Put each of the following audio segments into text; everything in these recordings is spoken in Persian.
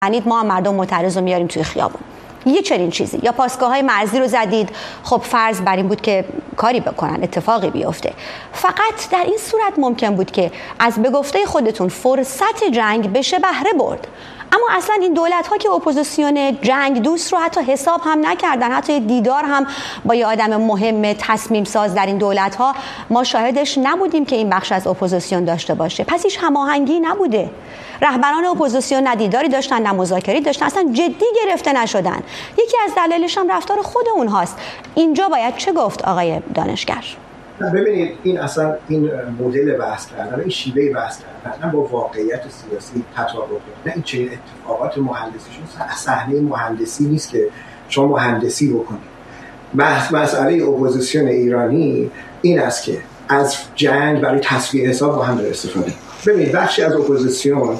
ما هم مردم معترض رو میاریم توی خیابون. یه چنین چیزی یا پاسگاه‌های مرزی رو زدید، خب فرض بر این بود که کاری بکنن، اتفاقی بیفته. فقط در این صورت ممکن بود که از به گفته خودتون فرصت جنگ بشه بهره برد. اما اصلا این دولت‌ها که اپوزیسیون جنگ دوست رو حتی حساب هم نکردن، حتی دیدار هم با یه آدم مهم تصمیم ساز در این دولت‌ها ما شاهدش نبودیم که این بخش از اپوزیسیون داشته باشه. پس هیچ هماهنگی نبوده. رهبران اپوزیسیون نه دیداری داشتن نه مذاکره داشتن، اصلا جدی گرفته نشدن. یکی از دلایلش هم رفتار خود اونهاست. اینجا باید چه گفت آقای دانشگر؟ ببینید این اصلا این مدل بحث کردن، این شیوه بحث کردن نه با واقعیت سیاسی تطابق داره، نه این چنین اتفاقات مهندسیشون صحنه مهندسی نیست که شما مهندسی بکنید. مسئله اپوزیسیون ایرانی این است که از جنگ برای تصفیه حساب با هم داره استفاده. ببینید بخشی از اپوزیسیون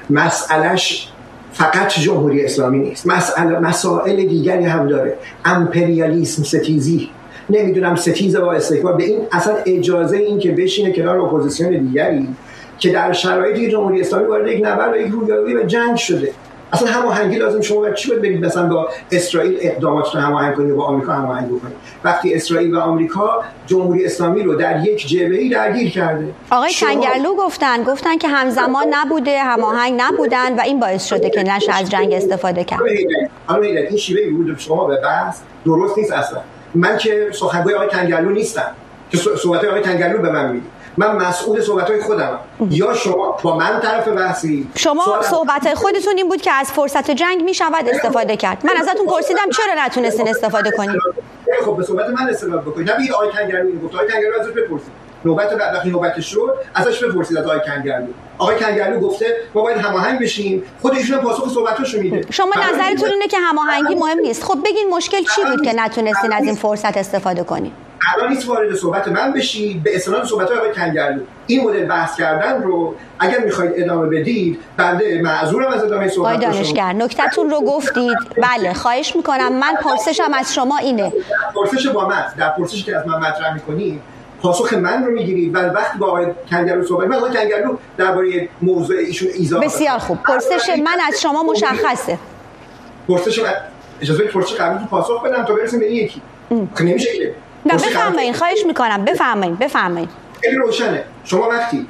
مسئلهش فقط جمهوری اسلامی نیست، مسائل دیگری هم داره، امپریالیسم، ستیزی، نمیدونم ستیز با استکبار، به این اصلا اجازه این که بشینه کنار اپوزیسیون دیگری که در شرایطی جمهوری اسلامی وارد یک نبرد و یک رویارویی و جنگ شده. اصلا هماهنگی لازم شما باید چی برید مثلا با اسرائیل اقداماتتون هماهنگ کنید، با آمریکا هماهنگ بکنید، وقتی اسرائیل و آمریکا جمهوری اسلامی رو در یک جبهه‌ای درگیر کرده. آقای کنگرلو گفتن که همزمان نبوده، هماهنگ نبودن و این باعث شده که نشه از جنگ استفاده کرد. حالا این شیوه ورود شما به بحث درست نیست اصلا. من که سخنگوی آقای کنگرلو نیستم که صحبت آقای کنگرلو به من میگه. من مسئول صحبت‌های خودمم. یا شما با من طرف بحثی، شما صحبت‌های خودتون این بود که از فرصت جنگ میشود استفاده کرد. من ازتون پرسیدم چرا نتونستین استفاده کنید؟ خب به صحبت من استفاده بکنید. نبید آقای کنگرلو گفت، آقای کنگرلو ازش بپرسید. وقتی نوبتش شد ازش بپرسید از آقای کنگرلو. آقای کنگرلو گفته ما باید هماهنگ بشیم، خود ایشون پاسخ صحبتاشو میده. شما نظرتون اینه که هماهنگی مهم نیست. خب بگین مشکل چی بود که نتونستین از این فرصت استفاده کنید؟ الان نیست وارد صحبت من بشید به استناد صحبت‌های آقای کنگرلو. این مدل بحث کردن رو اگر می‌خواید ادامه بدید، بنده معذورم از ادامه صحبت. آقای دانشگر نکته‌تون رو گفتید. بله خواهش می‌کنم. من پرسشم از شما اینه. پرسش با من، در پرسشی که از من مطرح می‌کنید پاسخ من رو میگیرید و وقتی با آقای کنگرلو صحبت می‌کنید، آقای کنگرلو درباره موضوع ایشون ایضاح. بسیار خوب. پرسش من از شما مشخصه. پرسش من اجازه بدید پرسش قبلی رو پاسخ بدم تا برسیم به این یکی. خب نمیشه که نه بفرمایید، خواهش میکنم بفرمایید. خیلی روشنه. شما وقتی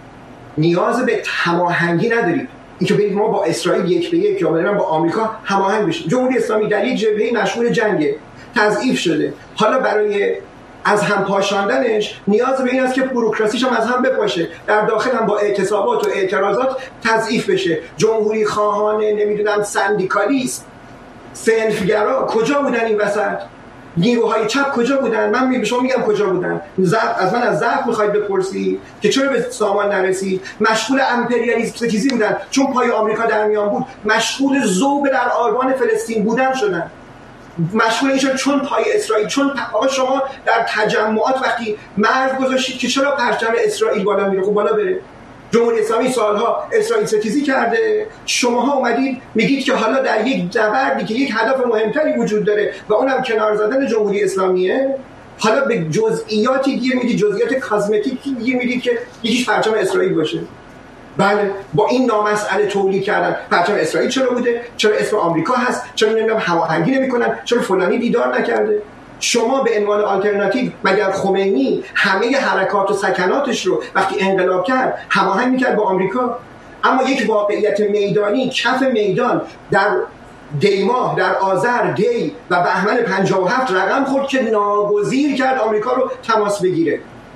نیاز به هماهنگی ندارید، اینکه بگید ما با اسرائیل یک به یک یا با آمریکا هماهنگ بشیم، جمهوری اسلامی در یک جبهه مشغول جنگه، تضعیف شده، حالا برای از هم پاشاندنش نیاز به این است که بوروکراسیش هم از هم بپاشه، در داخل هم با اعتصابات و اعتراضات تضعیف بشه. جمهوری خواهان نمیدونم سندیکالیست، صنفگرا کجا بودن این وسط؟ نیروهای چپ کجا بودن؟ من به شما میگم کجا بودن. از من از ضعف میخواید بپرسی که چرا به سامان نرسید؟ مشغول امپریالیسم ستیزی بودن، چون پای آمریکا در میان بود مشغول ذوب در آلمان فلسطین بودن شدن، مشغول این چون پای اسرائیل، چون آقا شما در تجمعات وقتی مرز گذاشتید که چرا پرچم اسرائیل بالا میره؟ خب بالا بره. جمهوری اسلامی سالها اسرائیل ستیزی کرده، شماها اومدید میگید که حالا در یک نبردی که یک هدف مهمتری وجود داره و اونم کنار زدن جمهوری اسلامیه، حالا به جزئیاتی گیر میدید، جزئیات کازمتیکی گیر میدید که یکیش پرچم اسرائیل باشه. بله با این نامسئله تولید کردن پرچم اسرائیل چرا بوده؟ چرا اسم آمریکا هست؟ چرا نمیدونم هماهنگی نمیکنن؟ چرا فلانی دیدار نکرده؟ شما به عنوان آلترناتیو مگر خمینی همه حرکات و سکناتش رو وقتی انقلاب کرد هماهنگ میکرد با آمریکا؟ اما یک واقعیت میدانی کف میدان در دیماه، در آذر، دی و بهمن 57 رقم خورد که ناگزیر کرد آمریکا رو تماس بگیره.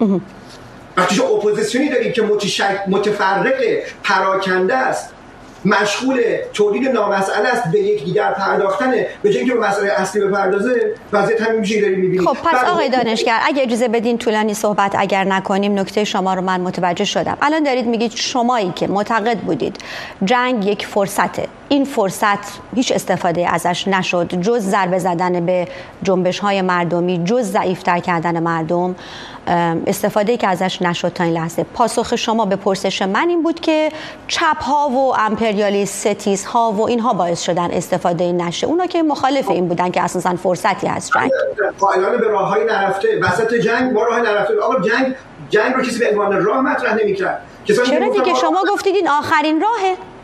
وقتی شما اپوزیسیونی دارید که متفرق پراکنده است، مشغول تولید نامسئله است، به یک دیگر پرداختنه، به جای اینکه به مسئله اصلی بپردازه، وضعیت همین میشه دارید می‌بینید. خب پس آقای دانشگر اگه اجازه بدین طولانی صحبت اگر نکنیم، نکته شما رو من متوجه شدم. الان دارید میگید شمایی که معتقد بودید جنگ یک فرصته، این فرصت هیچ استفاده ازش نشد جز ضربه زدن به جنبش‌های مردمی، جز ضعیف‌تر کردن مردم، استفاده که ازش نشد تا این لحظه. پاسخ شما به پرسش من این بود که چپ‌ها و امپریالیست ستیزها و اینها باعث شدن استفاده نشه، اونا که مخالف این بودن که اصلا فرصتی از جنگ. قائلان به راههای نرفته، وسط جنگ ما راه نرفته. آقا جنگ رو کسی به عنوان راه مطرح نمی‌کرد. چرا دیگه شما گفتید این آخرین راهه؟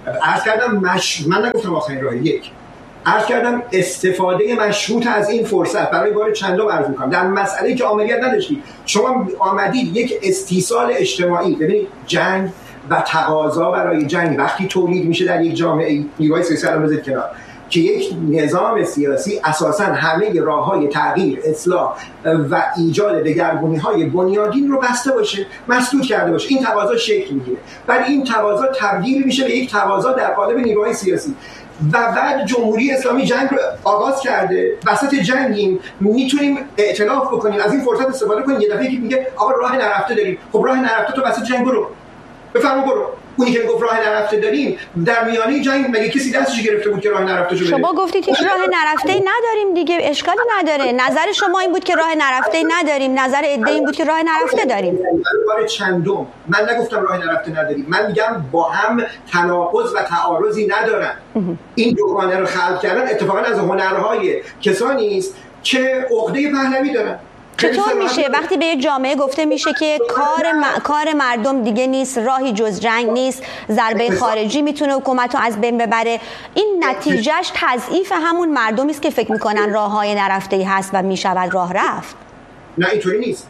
عرض کردم من نگفتم آخرین راه، عرض کردم استفاده مشروط از این فرصت برای بار چندم عرض میکنم در مسئله که عملیات نداشتید. شما آمدید یک استیصال اجتماعی، ببینید جنگ و تقاضا برای جنگ وقتی تولید میشه در یک جامعه، نیروهای سیاسی رو بذارید کنار، که یک نظام سیاسی اساساً همه راه‌های تغییر، اصلاح و ایجاد دگرگونی‌های بنیادین رو بسته باشه، مسدود کرده باشه، این تقاضا شکل میگیره. بعد این تقاضا تبدیل میشه به یک تقاضا در قالب نیروهای سیاسی و بعد جمهوری اسلامی جنگ رو آغاز کرده. وسط جنگیم، میتونیم ائتلاف بکنیم، از این فرصت استفاده کنیم. یه دفعه که میگه آقا راه نرفته داریم، خب راه نرفته تو وسط جنگ برو، بفرما برو. اونی که گفت راه نرفته داریم در میانه جنگ مگه کسی دستش گرفته بود که راه نرفته شو بره؟ شما گفتید هیچ راه نرفته نداریم دیگه، اشکالی نداره. نظر شما این بود که راه نرفته نداریم، نظر عده این بود که راه نرفته داریم. بار چندم من نگفتم راه نرفته نداریم، من میگم با هم تناقض و تعارضی ندارن. این دوگانه رو خلق کردن اتفاقا از هنرهای کسانی است که عقده پهلوی دارن. چطور میشه وقتی به یک جامعه گفته میشه که کار مردم دیگه نیست، راهی جز جنگ نیست، ضربه خارجی میتونه حکومت رو از بین ببره، این نتیجهش تضعیف همون مردمی است که فکر میکنن راههای نرفته‌ای هست و میشود راه رفت؟ نه اینطوری نیست.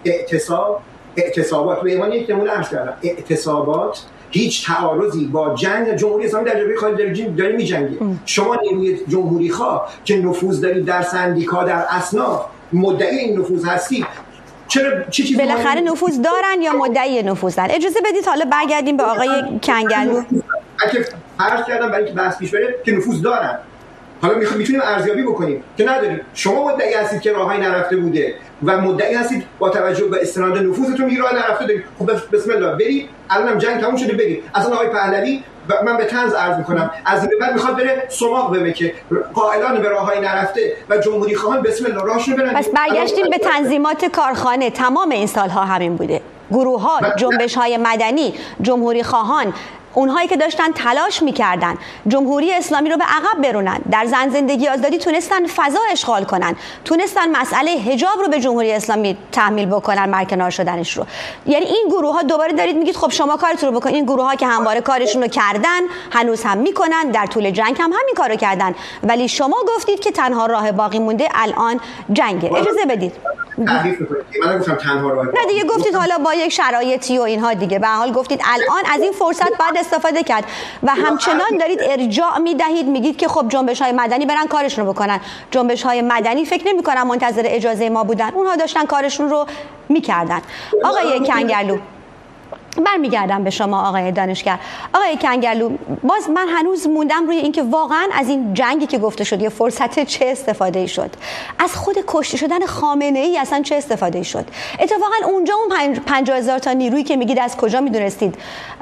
اعتصابات به عنوان یک نمونه عرض کردم، اعتصابات هیچ تعارضی با جنگ جمهوری اسلامی در جبهه خارجی داره میجنگه. شما نیروی جمهوری خواه که نفوذ دارید در سندیکا، در اصناف، مدعی این نفوذ هستی، چرا چه چیزی بالاخره نفوذ دارن یا مدعی نفوذن؟ اجازه بدید حالا برگردیم به آقای کنگلو. اگه فرض کردم برای اینکه بحث پیش بره که نفوذ دارن، حالا میتونیم ارزیابی بکنیم که نداریم. شما مدعی هستید که راهی نرفته بوده و مدعی هستید با توجه به استناد نفوذتون این راه نرفته دارید. خب بسم الله برید، الانم جنگ تموم شده، برید. اصلا آقای پهلوی من به طنز عرض میکنم از این بعد میخواد بره سماق بمکه، قائلان به راههای نرفته و جمهوری خواهان بسم الله راهشون برن. پس برگشتیم به تنظیمات کارخانه. تمام این سالها همین بوده. گروه‌ها، جنبش‌های مدنی، جمهوری خواهان، اونهایی که داشتن تلاش میکردن جمهوری اسلامی رو به عقب برونن، در زن زندگی آزادی تونستن فضا اشغال کنن، تونستن مسئله حجاب رو به جمهوری اسلامی تحمیل بکنن، برکنار شدنش رو. یعنی این گروه ها دوباره دارید میگید خب شما کارتون رو بکنید. این گروه ها که همواره کارشون رو کردن، هنوز هم میکنن، در طول جنگ هم همین کارو کردن، ولی شما گفتید که تنها راه باقی مونده الان جنگه. اجازه بدید. تعریف می‌کنید. من گفتم تنها راه باقی. نه دیگه گفتید حالا با یک شرایطی و اینها دیگه. به هر حال گفتید الان از این فرصت بعد استفاده کرد و همچنان دارید ارجاع میدهید، میگید که خب جنبش‌های مدنی برن کارشون رو بکنن. جنبش‌های مدنی فکر نمی‌کنن منتظر اجازه ما بودن، اونها داشتن کارشون رو می‌کردن. آقای کنگلو برمیگردم به شما آقای دانشگر. آقای کنگلو، باز من هنوز موندم روی اینکه واقعا از این جنگی که گفته شد یه فرصت چه استفاده شد؟ از خود کشته شدن خامنه‌ای اصلا چه استفاده شد؟ اتفاقا اونجا اون 50,000 تا نیرویی که میگید از کجا میدونستید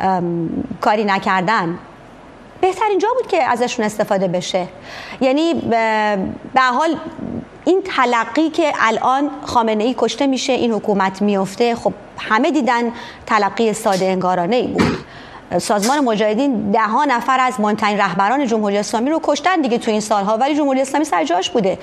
کاری نکردن، بهترین جا بود که ازشون استفاده بشه. یعنی به حال این تلقی که الان خامنه‌ای کشته میشه، این حکومت میفته، خب همه دیدن تلقی ساده انگارانه‌ای بود. سازمان مجاهدین 10 نفر از مهمترین رهبران جمهوری اسلامی رو کشتن دیگه تو این سالها، ولی جمهوری اسلامی سر جاش بوده.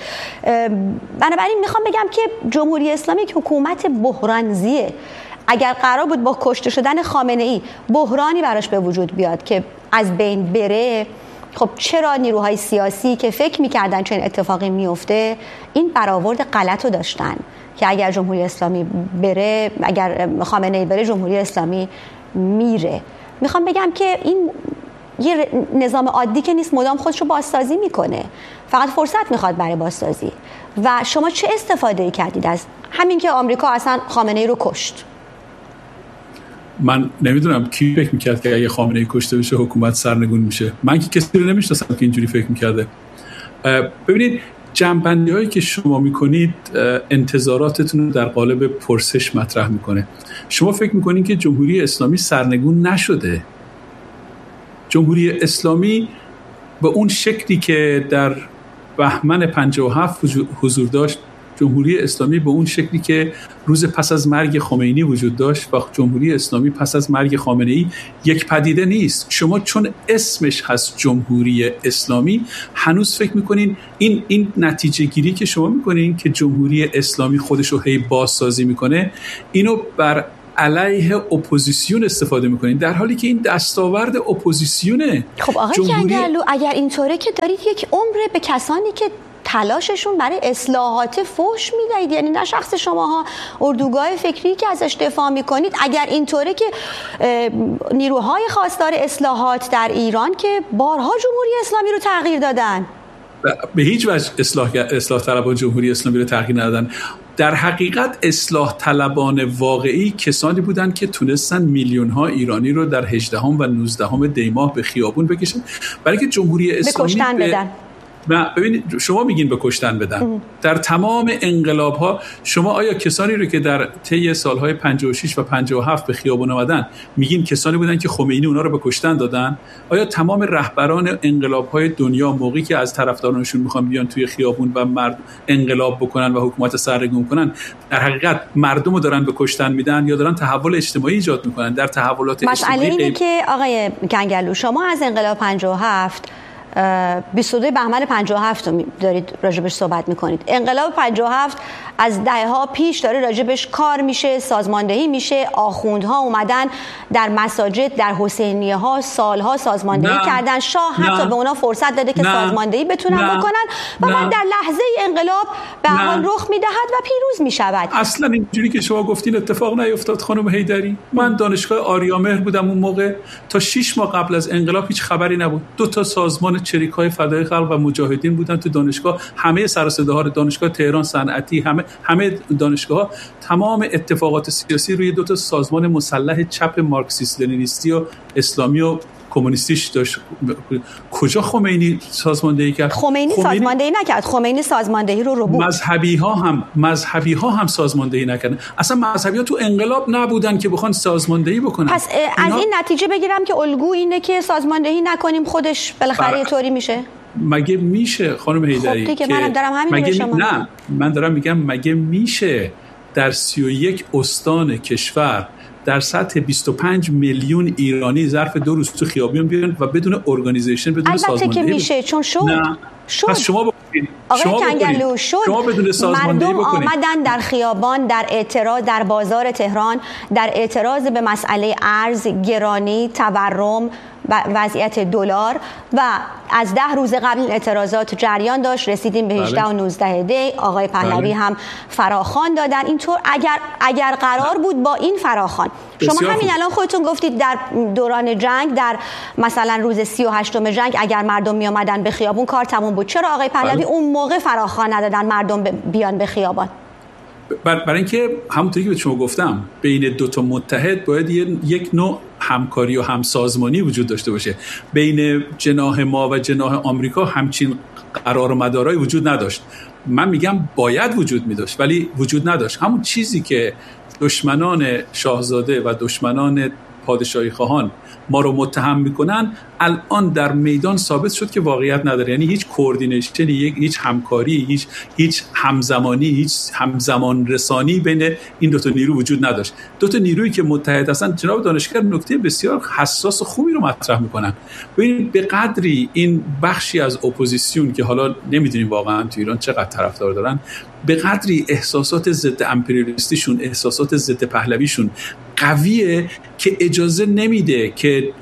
بنابراین میخوام بگم که جمهوری اسلامی یک حکومت بحرانزیه. اگر قرار بود با کشته شدن خامنه‌ای بحرانی براش به وجود بیاد که از بین بره، خب چرا نیروهای سیاسی که فکر می‌کردن چنین اتفاقی میفته این برآورد غلط رو داشتن که اگر جمهوری اسلامی بره، اگر خامنه‌ای بره، جمهوری اسلامی میره. میخوام بگم که این یه نظام عادی که نیست، مدام خودش رو بازسازی میکنه، فقط فرصت میخواد برای بازسازی. و شما چه استفاده کردید از همین که آمریکا اصلا خامنه‌ای رو کشت؟ من نمیدونم کی فکر میکرد که اگه خامنه‌ای کشته بشه حکومت سرنگون میشه. من که کسی رو نمیشناسم که اینجوری فکر میکرده. ببینید جنبندی هایی که شما میکنید انتظاراتتون رو در قالب پرسش مطرح میکنه. شما فکر میکنید که جمهوری اسلامی سرنگون نشده. جمهوری اسلامی به اون شکلی که در بهمن 57 حضور داشت، جمهوری اسلامی به اون شکلی که روز پس از مرگ خمینی وجود داشت و جمهوری اسلامی پس از مرگ خامنه‌ای یک پدیده نیست. شما چون اسمش هست جمهوری اسلامی هنوز فکر میکنین این نتیجه گیری که شما میکنین که جمهوری اسلامی خودش رو هی بازسازی میکنه، اینو بر علیه اپوزیسیون استفاده میکنید، در حالی که این دستاورد اپوزیسیونه. خب آقای کنگرلو، اگر اینطوره که دارید یک عمر به کسانی که تلاششون برای اصلاحات فحش میدهید، یعنی نه شخص شماها، اردوگاه فکری که ازش دفاع میکنید، اگر اینطوره که نیروهای خواستار اصلاحات در ایران که بارها جمهوری اسلامی رو تغییر دادن، به هیچ وجه اصلاح طلبان جمهوری اسلامی رو تغییر ندادن. در حقیقت اصلاح طلبان واقعی کسانی بودند که تونستن میلیون‌ها ایرانی رو در 18 و 19 دی ماه به خیابون بکشن برای که جمهوری اسلامی بکشتن بدن. نه ببینید، شما میگین به کشتن بدن. در تمام انقلاب‌ها شما آیا کسانی رو که در طی سال‌های 56 و 57 به خیابان آمدن میگین کسانی بودن که خمینی اونا رو به کشتن دادن؟ آیا تمام رهبران انقلاب‌های دنیا موقعی که از طرفدارانشون میخوان بیان توی خیابون و انقلاب بکنن و حکومت سرنگون کنن، در حقیقت مردم رو دارن به کشتن میدن یا دارن تحول اجتماعی ایجاد میکنن؟ در تحولات مسئله اینه که آقای کنگرلو، شما از انقلاب 57 22 بهمن 57 رو دارید راجبش صحبت میکنید. انقلاب 57 از دهه‌ها پیش داره راجبش کار میشه، سازماندهی میشه، آخوندها اومدن در مساجد، در حسینیه‌ها سالها سازماندهی کردن، شاه حتی به اونا فرصت داده که سازماندهی بتونن بکنن و بعد در لحظه انقلاب به حال رخ میدهد و پیروز میشود. اصلا اینجوری که شما گفتین اتفاق نیفتاد خانم حیدری. من دانشگاه آریامهر بودم اون موقع، تا 6 ماه قبل از انقلاب هیچ خبری نبود. 2 تا سازمان چریک‌های فدای خلق و مجاهدین بودن تو دانشگاه، همه سر و صداها دانشگاه تهران صنعتی، همه دانشگاه‌ها، تمام اتفاقات سیاسی روی 2 تا سازمان مسلح چپ مارکسیست لنینیستی و اسلامی و کمونیستیش داشت. کجا خمینی سازماندهی کرد؟ خمینی سازماندهی نکرد. خمینی سازماندهی رو بود. مذهبی ها هم سازماندهی نکردن. اصلا مذهبی ها تو انقلاب نبودن که بخوان سازماندهی بکنن. پس از این نتیجه بگیرم که الگو اینه که سازماندهی نکنیم، خودش بالاخره یه طوری میشه. مگه میشه خانم حیدری؟ خب دیگه منم دارم همین رو شما. نه، من دارم میگم مگه میشه در 31 استان کشور در سطح 25 میلیون ایرانی ظرف 2 روز تو خیابون بیان و بدون ارگانیزیشن، بدون سازماندهی؟ البته که میشه، چون شد. پس شما بکنید. آقای کنگرلو، شما بدون سازماندهی مردم آمدن در خیابان، در اعتراض در بازار تهران، در اعتراض به مسئله ارز، گرانی، تورم و وضعیت دلار و از 10 روز قبل اعتراضات جریان داشت، رسیدیم به 18 و 19 دی. آقای پهلوی هم فراخوان دادن. اینطور اگر قرار بود با این فراخوان، شما همین الان خودتون گفتید در دوران جنگ، در مثلا روز 38م جنگ اگر مردم می آمدن به خیابون کار تموم بود. چرا آقای پهلوی اون موقع فراخوان ندادن مردم بیان به خیابان؟ برای اینکه همونطوری که به شما گفتم، بین 2 تا متحد باید یک نوع همکاری و همسازمانی وجود داشته باشه. بین جناح ما و جناح آمریکا همچین قرار و مدارایی وجود نداشت. من میگم باید وجود می‌داشت ولی وجود نداشت. همون چیزی که دشمنان شاهزاده و دشمنان پادشاهی خواهان ما رو متهم میکنن الان در میدان ثابت شد که واقعیت نداره. یعنی هیچ کوردینیشن، هیچ همکاری، هیچ همزمانی، هیچ همزمان رسانی بین این 2 تا نیرو وجود نداشت. 2 تا نیرویی که متحد هستن. جناب دانشگر نکته بسیار حساس و خوبی رو مطرح میکنن. ببینید به قدری این بخشی از اپوزیسیون که حالا نمیدونیم واقعا تو ایران چقدر طرفدار دارن، به قدری احساسات ضد امپریالیستیشون، احساسات ضد پهلویشون قویه که اجازه نمیده که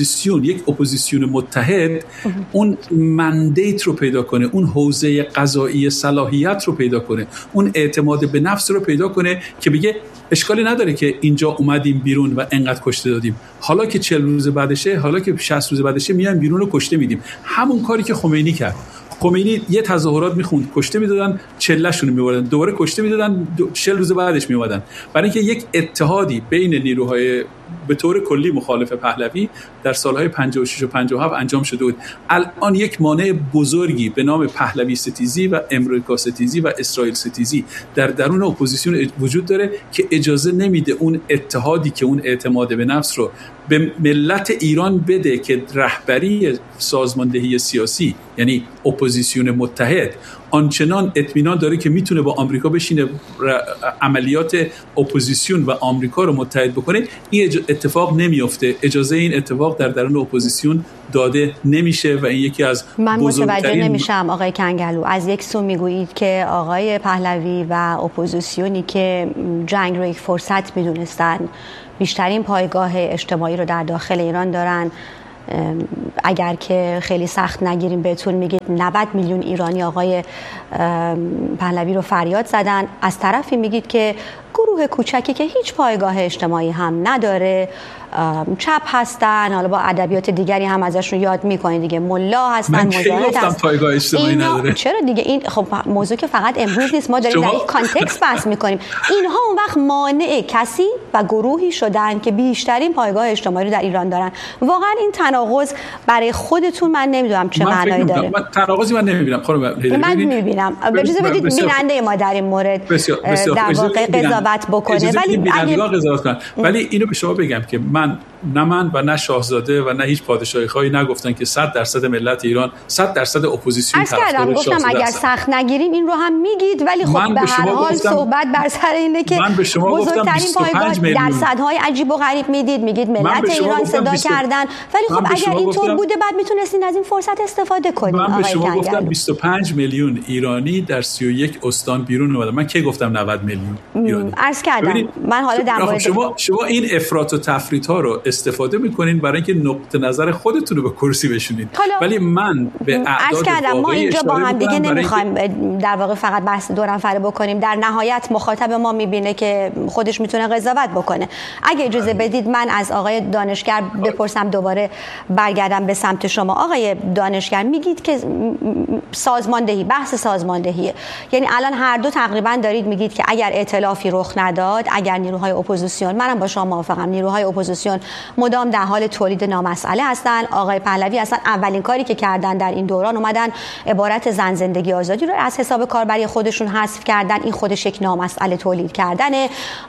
یک اپوزیسیون متحد اون مندیت رو پیدا کنه، اون حوزه قضایی صلاحیت رو پیدا کنه، اون اعتماد به نفس رو پیدا کنه که بگه اشکالی نداره که اینجا اومدیم بیرون و انقدر کشته دادیم، حالا که 40 روز بعدشه، حالا که 60 روز بعدشه میایم بیرون و کشته میدیم. همون کاری که خمینی کرد. خمینی یه تظاهرات میخوند، کشته میدادن، چله‌شون میوردن، دوباره کشته میدادن، 40 روز بعدش میومدن. برای اینکه یک اتحادی بین نیروهای به طور کلی مخالف پهلوی در سالهای 56 و 57 انجام شده بود. الان یک مانع بزرگی به نام پهلوی ستیزی و امریکا ستیزی و اسرائیل ستیزی در درون اپوزیسیون وجود داره که اجازه نمیده اون اتحادی که اون اعتماد به نفس رو به ملت ایران بده که رهبری سازماندهی سیاسی، یعنی اپوزیسیون متحد، آنچنان اطمینان داره که میتونه با آمریکا بشینه عملیات اپوزیسیون و آمریکا رو متحد بکنه، این اتفاق نمیفته. اجازه این اتفاق در درون اپوزیسیون داده نمیشه و این یکی از من متوجه نمیشم آقای کنگلو. از یک سو میگویید که آقای پهلوی و اپوزیسیونی که جنگ رو یک فرصت میدونستن بیشترین پایگاه اجتماعی رو در داخل ایران دارن. اگر که خیلی سخت نگیریم بهتون میگید 90 میلیون ایرانی آقای پهلوی رو فریاد زدن. از طرفی میگید که گروه کوچکی که هیچ پایگاه اجتماعی هم نداره، چپ هستن، حالا با ادبیات دیگری هم ازشون یاد میکنید دیگه، ملا هستن، مجاهد هستن، پایگاه اجتماعی نداره. چرا دیگه؟ این خب موضوع که فقط امروز نیست، ما داریم در این کانتکست بحث میکنیم. اینها اون وقت مانع کسی و گروهی شدن که بیشترین پایگاه اجتماعی رو در ایران دارن. واقعا این تناقض برای خودتون من نمیدونم چه معنایی داره. من تناقضی نمیبینم خانم. من میبینم. اجازه بدید بیننده ما در این مورد در واقع قضاوت بکنه، ولی اگه قضاوت کنن. ولی اینو به شما بگم که من و نه شاهزاده و نه هیچ پادشاهی نگفتن که 100% ملت ایران 100% اپوزیسیون طرفدار شاهزاده. گفتم اگر سخت نگیریم این رو هم میگید، ولی خب به هر حال صحبت بر سر اینه که بزرگترین پایگاه درصدهای عجیب و غریب میگید ملت ایران صدا کردن، ولی خب اگر اینطور بوده بعد میتونستین از این فرصت استفاده کنید. من به شما گفتم 25 میلیون ایرانی در 31 استان بیرون اومدن. من کی گفتم 90 میلیون ایرانی؟ عرض کردم من حالا در مورد شما این افراط و تفریط ها رو استفاده میکنین برای اینکه نقطه نظر خودتون رو به کرسی بشونید، ولی من به اعداد واقعی ما اینجا با هم دیگه نمیخوایم در واقع فقط بحث دو نفره بکنیم. در نهایت مخاطب ما میبینه که خودش میتونه قضاوت بکنه. اگه اجازه بدید من از آقای دانشگر بپرسم، دوباره برگردم به سمت شما. آقای دانشگر، میگید که سازماندهی، بحث سازماندهیه، یعنی الان هر دو تقریبا دارید میگید که اگر ائتلافی رخ نداد، اگر نیروهای اپوزیسیون، منم با شما موافقم، نیروهای اپوزیسیون مدام در حال تولید نامسئله هستن. آقای پهلوی اصلا اولین کاری که کردن در این دوران اومدن عبارت زن زندگی آزادی رو از حساب کاربری خودشون حذف کردن. این خودش یک نامسئله تولید کردنه.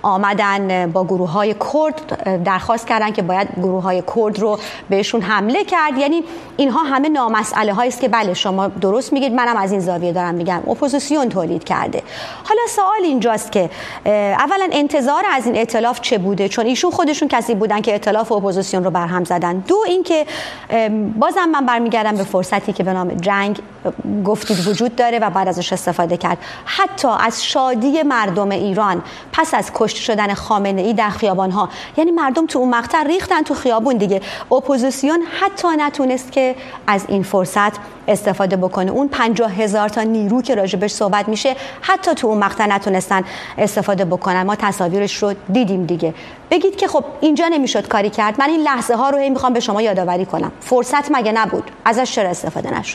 آمدن با گروه‌های کرد درخواست کردن که باید گروه‌های کرد رو بهشون حمله کرد. یعنی اینها همه نامسئله هایی است که بله شما درست میگید، منم از این زاویه دارم میگم اپوزیسیون تولید کرده. حالا سوال اینجاست که اولا انتظار از این ائتلاف چه بوده؟ چون ایشون خودشون کسی بودن که ائتلاف و اپوزیسیون رو برهم زدن. دو اینکه بازم من برمیگردم به فرصتی که به نام جنگ گفتید وجود داره و بعد ازش استفاده کرد. حتی از شادی مردم ایران پس از کشته شدن خامنه‌ای در خیابان‌ها، یعنی مردم تو اون مقطع ریختن تو خیابون دیگه، اپوزیسیون حتی نتونست که از این فرصت استفاده بکنه. اون 50,000 تا نیرو که راجبش صحبت میشه حتی تو اون مقطع نتونستن استفاده بکنن. ما تصاویرش رو دیدیم دیگه. بگید که خب اینجا نمیشد کاری کرد. من این لحظه ها رو میخوام به شما یادآوری کنم. فرصت مگه نبود؟ ازش چرا استفاده نشد؟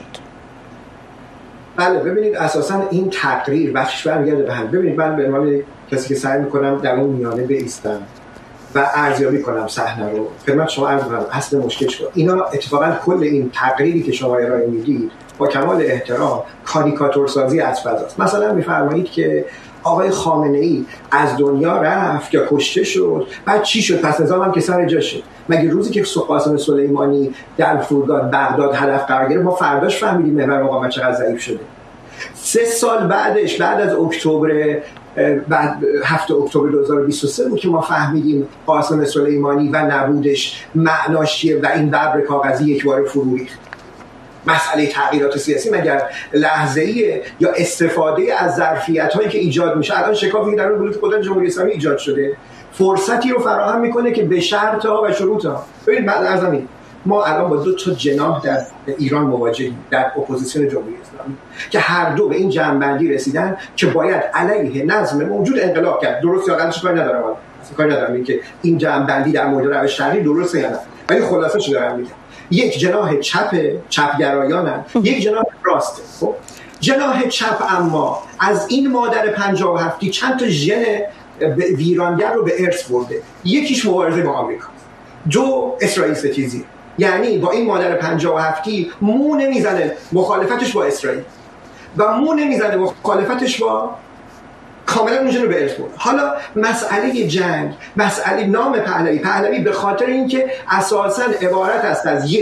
بله ببینید اساسا این تقریر بخشش برمیگرده به هم. ببینید من به عنوان کسی که سعی میکنم در اون میانه بایستم و ارزیابی کنم صحنه رو، خدمت شما عرض کنم اصل مشکل شد. اینا اتفاقا کل این تقریری که شما ارائه میدید با کمال احترام کاریکاتور سازی از فضاست. مثلا میفرمایید که آقای خامنه‌ای از دنیا رفت یا کشته شد، بعد چی شد؟ پس نظام هم که سر جاش شد. مگه روزی که قاسم سلیمانی در فرودگاه بغداد هدف قرار گرفت ما فرداش فهمیدیم محور مقاومت چقدر ضعیف شده؟ 3 سال بعدش، بعد از اکتبر، بعد 7 اکتبر 2023 بود که ما فهمیدیم قاسم سلیمانی و نبودش معناش چیه و این ببر کاغذی یک بار فرو ریخت. مسئله تغییرات سیاسی مگر لحظه‌ایه یا استفاده از ظرفیت‌هایی که ایجاد میشه؟ الان شکافی در بلوک قدرت جمهوری اسلامی ایجاد شده، فرصتی رو فراهم میکنه که به شرط‌ها و شروط‌ها. ببینید بعد از همین ما الان با 2 تا جناح در ایران مواجهیم در اپوزیسیون جمهوری اسلامی که هر دو به این جنبندی رسیدن که باید علیه نظم موجود انقلاب کرد. درست یا غلطش کاری ندارم، کاری ندارم که این جنبندی در مورد روش شرعی درسته یا نه، ولی خلاصه‌اش دارم میگم. یک جناح چپگرایانن، یک جناح راسته. خب جناح چپ اما از این مادر 57 چند تا ژن ویرانگر رو به ارث برده. یکیش مبارزه با آمریکا، 2 اسرائیل ستیزی. یعنی با این مادر 57 مو نمیزنه مخالفتش با اسرائیل و مو نمیزنه مخالفتش با کاملا اونجا رو به ارث برده. حالا مسئله جنگ، مسئله نام پهلوی به خاطر اینکه اساساً عبارت است از یک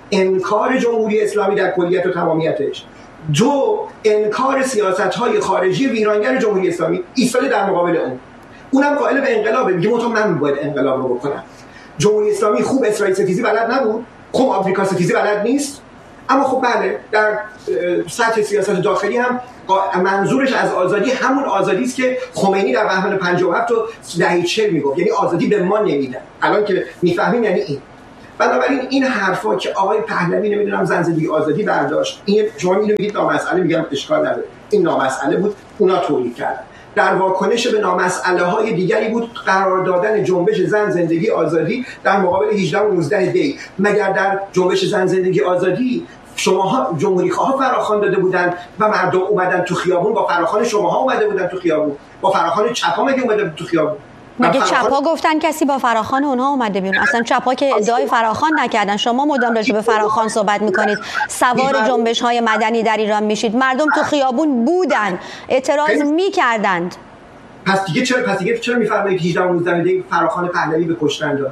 انکار جمهوری اسلامی در کلیت و تمامیتش، دو انکار سیاست‌های خارجی ویرانگر جمهوری اسلامی، ایستاده در مقابل اونم قائل به انقلابه، میگه من باید انقلاب رو بکنم. جمهوری اسلامی خوب اسرائیل ستیزی بلد نبود، خوب آمریکا ستیزی بلد نیست، اما خب بله در سطح سیاست داخلی هم منظورش از آزادی همون آزادی است که خمینی در بهمن 57 و دهه 40 میگفت، یعنی آزادی به ما نمیدن. الان که میفهمیم یعنی این. بنابراین این حرفا که آقای پهلوی نمیدونم زن زندگی آزادی برداشت، این شما اینو میگید نامسئله، میگم اشکال نداره، این نامسئله بود، اونا تولید کردن. در واکنش به نامسئله های دیگری بود قرار دادن جنبش زن زندگی آزادی در مقابل 18 و 19 دی. مگر در جنبش زن زندگی آزادی شماها جمهوری خواه فراخوان داده بودن و مردم اومدن تو خیابون، با فراخوان شماها اومده بودن تو خیابون، با فراخوان چپا مگه اومده تو خیابون؟ مگه چپا گفتن کسی با فراخوان اونها اومده بیرون؟ اصلا چپا که ادعای فراخوان نکردن. شما مدام راجع به فراخوان صحبت میکنید، سوار جنبش های مدنی در ایران میشید، مردم تو خیابون بودن، اعتراض میکردند. پس دیگه چرا میفرمایید 18 و 19 دی فراخوان پهلوی به کشتن داد؟